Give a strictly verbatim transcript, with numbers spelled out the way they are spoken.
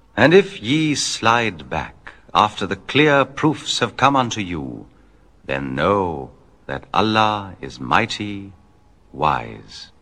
And if ye slide back after the clear proofs have come unto you, then know that Allah is mighty, wise.